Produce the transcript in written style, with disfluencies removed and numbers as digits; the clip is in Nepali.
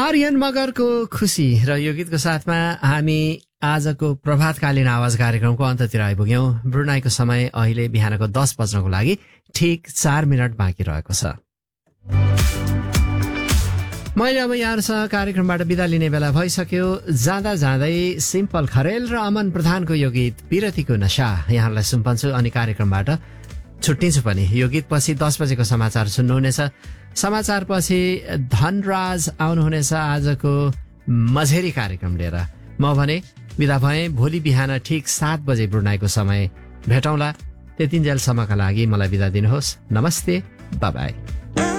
आर्यन मगरको खुसी र यो गीतको साथमा हामी आजको प्रभातकालीन आवाज कार्यक्रमको अन्ततिर आइपुग्यौं। ब्रुनाईको समय अहिले बिहानको 10 बज्नको लागि ठिक 4 मिनट बाँकी रहेको छ। मैले अब यहाँहरूसँग कार्यक्रमबाट बिदा लिने बेला भइसक्यो। जाँदा जाँदै सिम्पल खरेल र अमन प्रधानको यो गीत विरतीको नशा यहाँहरूलाई सुम्पन्छु अनि कार्यक्रमबाट छुट्टिन्छु पनि। यो गीत पछि 10 बजेको समाचार सुन्नुहुनेछ। समाचार पछि धनराज आउनुहुनेछ आजको मझेरी कार्यक्रम लिएर। म भने बिदा भएँ। भोलि बिहान ठिक 7 बजे ब्रुनाईको समय भेटौँला। त्यतिन्जेलसम्मका लागि मलाई बिदा दिनुहोस्। नमस्ते, बाई बाई।